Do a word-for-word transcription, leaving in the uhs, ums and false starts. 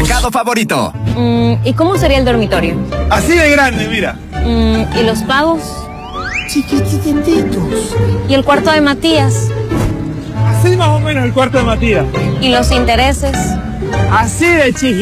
supermercado favorito. Mm, ¿Y cómo sería el dormitorio? Así de grande, mira. Mm, ¿Y los pagos? Chiquitititos. ¿Y el cuarto de Matías? Así más o menos el cuarto de Matías. ¿Y los intereses? Así de chiquitito.